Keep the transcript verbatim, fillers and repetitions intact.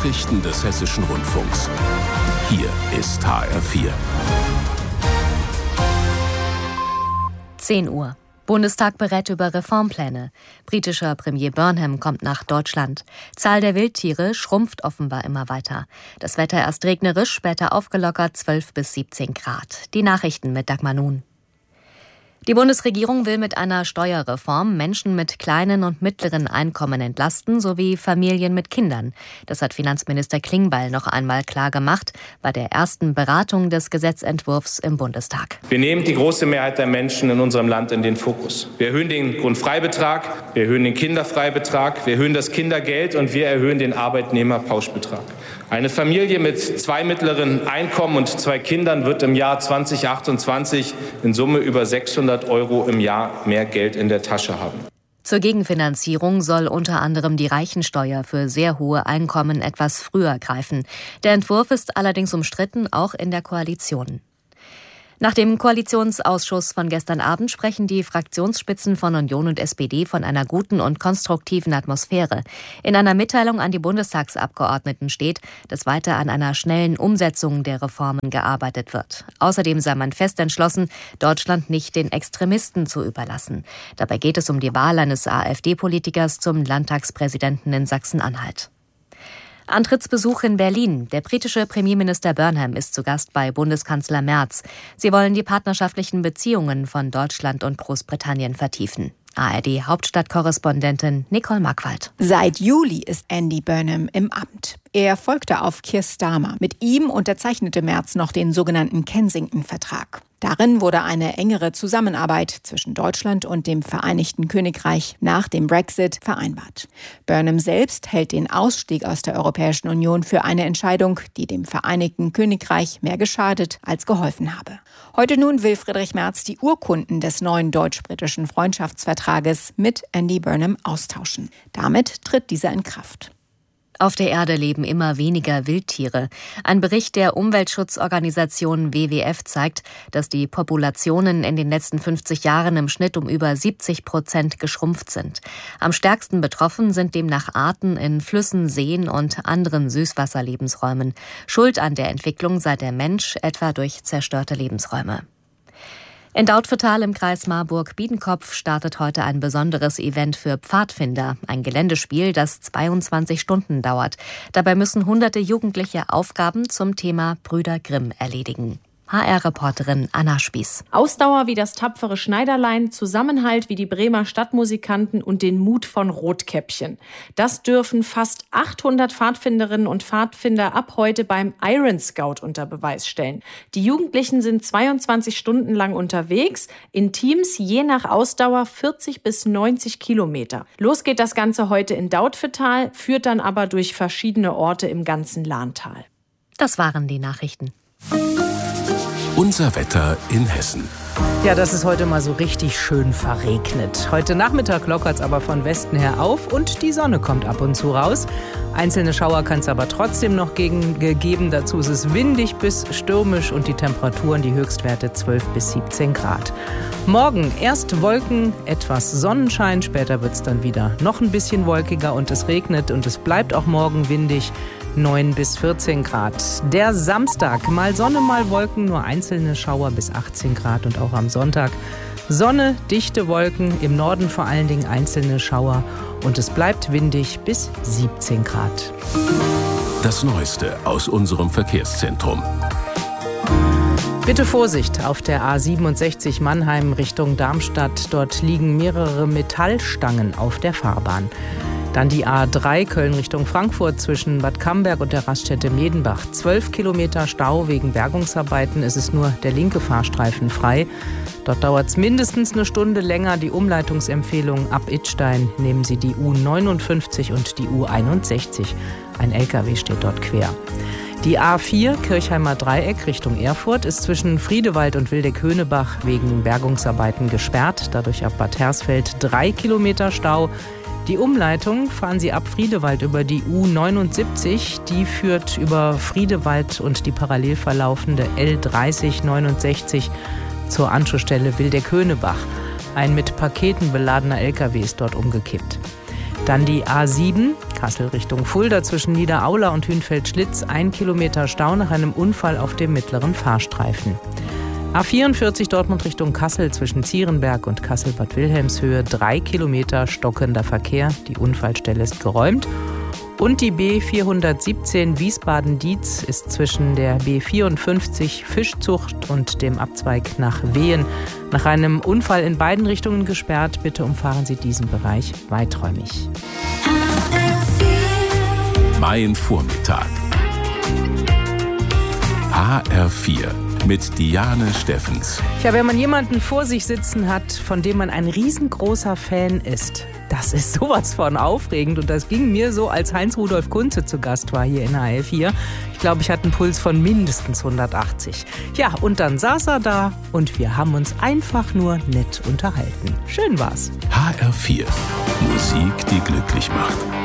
Nachrichten des Hessischen Rundfunks. Hier ist H R vier. zehn Uhr. Bundestag berät über Reformpläne. Britischer Premier Burnham kommt nach Deutschland. Zahl der Wildtiere schrumpft offenbar immer weiter. Das Wetter erst regnerisch, später aufgelockert, zwölf bis siebzehn Grad. Die Nachrichten mit Dagmar Nun. Die Bundesregierung will mit einer Steuerreform Menschen mit kleinen und mittleren Einkommen entlasten, sowie Familien mit Kindern. Das hat Finanzminister Klingbeil noch einmal klar gemacht bei der ersten Beratung des Gesetzentwurfs im Bundestag. Wir nehmen die große Mehrheit der Menschen in unserem Land in den Fokus. Wir erhöhen den Grundfreibetrag, wir erhöhen den Kinderfreibetrag, wir erhöhen das Kindergeld und wir erhöhen den Arbeitnehmerpauschbetrag. Eine Familie mit zwei mittleren Einkommen und zwei Kindern wird im Jahr zweitausendachtundzwanzig in Summe über sechshundert Euro im Jahr mehr Geld in der Tasche haben. Zur Gegenfinanzierung soll unter anderem die Reichensteuer für sehr hohe Einkommen etwas früher greifen. Der Entwurf ist allerdings umstritten, auch in der Koalition. Nach dem Koalitionsausschuss von gestern Abend sprechen die Fraktionsspitzen von Union und S P D von einer guten und konstruktiven Atmosphäre. In einer Mitteilung an die Bundestagsabgeordneten steht, dass weiter an einer schnellen Umsetzung der Reformen gearbeitet wird. Außerdem sei man fest entschlossen, Deutschland nicht den Extremisten zu überlassen. Dabei geht es um die Wahl eines AfD-Politikers zum Landtagspräsidenten in Sachsen-Anhalt. Antrittsbesuch in Berlin. Der britische Premierminister Burnham ist zu Gast bei Bundeskanzler Merz. Sie wollen die partnerschaftlichen Beziehungen von Deutschland und Großbritannien vertiefen. A R D-Hauptstadtkorrespondentin Nicole Markwald. Seit Juli ist Andy Burnham im Amt. Er folgte auf Keir Starmer. Mit ihm unterzeichnete Merz noch den sogenannten Kensington-Vertrag. Darin wurde eine engere Zusammenarbeit zwischen Deutschland und dem Vereinigten Königreich nach dem Brexit vereinbart. Burnham selbst hält den Ausstieg aus der Europäischen Union für eine Entscheidung, die dem Vereinigten Königreich mehr geschadet als geholfen habe. Heute nun will Friedrich Merz die Urkunden des neuen deutsch-britischen Freundschaftsvertrages mit Andy Burnham austauschen. Damit tritt dieser in Kraft. Auf der Erde leben immer weniger Wildtiere. Ein Bericht der Umweltschutzorganisation W W F zeigt, dass die Populationen in den letzten fünfzig Jahren im Schnitt um über siebzig Prozent geschrumpft sind. Am stärksten betroffen sind demnach Arten in Flüssen, Seen und anderen Süßwasserlebensräumen. Schuld an der Entwicklung sei der Mensch, etwa durch zerstörte Lebensräume. In Dautphetal im Kreis Marburg-Biedenkopf startet heute ein besonderes Event für Pfadfinder, ein Geländespiel, das zweiundzwanzig Stunden dauert. Dabei müssen hunderte Jugendliche Aufgaben zum Thema Brüder Grimm erledigen. H R-Reporterin Anna Spieß. Ausdauer wie das tapfere Schneiderlein, Zusammenhalt wie die Bremer Stadtmusikanten und den Mut von Rotkäppchen. Das dürfen fast achthundert Pfadfinderinnen und Pfadfinder ab heute beim Iron Scout unter Beweis stellen. Die Jugendlichen sind zweiundzwanzig Stunden lang unterwegs, in Teams je nach Ausdauer vierzig bis neunzig Kilometer. Los geht das Ganze heute in Dautphetal, führt dann aber durch verschiedene Orte im ganzen Lahntal. Das waren die Nachrichten. Unser Wetter in Hessen. Ja, das ist heute mal so richtig schön verregnet. Heute Nachmittag lockert es aber von Westen her auf und die Sonne kommt ab und zu raus. Einzelne Schauer kann es aber trotzdem noch gegen, geben. Dazu ist es windig bis stürmisch und die Temperaturen, die Höchstwerte zwölf bis siebzehn Grad. Morgen erst Wolken, etwas Sonnenschein, später wird es dann wieder noch ein bisschen wolkiger und es regnet und es bleibt auch morgen windig. neun bis vierzehn Grad. Der Samstag, mal Sonne, mal Wolken, nur einzelne Schauer bis achtzehn Grad und auch am Sonntag Sonne, dichte Wolken, im Norden vor allen Dingen einzelne Schauer und es bleibt windig bis siebzehn Grad. Das Neueste aus unserem Verkehrszentrum. Bitte Vorsicht auf der A siebenundsechzig Mannheim Richtung Darmstadt. Dort liegen mehrere Metallstangen auf der Fahrbahn. Dann die A drei Köln Richtung Frankfurt zwischen Bad Camberg und der Raststätte Medenbach. zwölf Kilometer Stau wegen Bergungsarbeiten. Es ist nur der linke Fahrstreifen frei. Dort dauert es mindestens eine Stunde länger. Die Umleitungsempfehlung ab Idstein nehmen Sie die U neunundfünfzig und die U einundsechzig. Ein L K W steht dort quer. Die A vier Kirchheimer Dreieck Richtung Erfurt ist zwischen Friedewald und Wildeck-Höhnebach wegen Bergungsarbeiten gesperrt. Dadurch ab Bad Hersfeld drei Kilometer Stau. Die Umleitung fahren Sie ab Friedewald über die U neunundsiebzig. Die führt über Friedewald und die parallel verlaufende L dreißig neunundsechzig zur Anschlussstelle Wildeck-Höhnebach. Ein mit Paketen beladener L K W ist dort umgekippt. Dann die A sieben Kassel Richtung Fulda zwischen Niederaula und Hünfeld-Schlitz. Ein Kilometer Stau nach einem Unfall auf dem mittleren Fahrstreifen. A vierundvierzig Dortmund Richtung Kassel zwischen Zierenberg und Kassel-Bad Wilhelmshöhe. Drei Kilometer stockender Verkehr. Die Unfallstelle ist geräumt. Und die B vierhundertsiebzehn Wiesbaden-Dietz ist zwischen der B vierundfünfzig Fischzucht und dem Abzweig nach Wehen nach einem Unfall in beiden Richtungen gesperrt. Bitte umfahren Sie diesen Bereich weiträumig. Mein Vormittag. H R vier. Mit Diane Steffens. Ja, wenn man jemanden vor sich sitzen hat, von dem man ein riesengroßer Fan ist, das ist sowas von aufregend. Und das ging mir so, als Heinz-Rudolf Kunze zu Gast war hier in H R vier. Ich glaube, ich hatte einen Puls von mindestens hundertachtzig. Ja, und dann saß er da und wir haben uns einfach nur nett unterhalten. Schön war's. H R vier. Musik, die glücklich macht.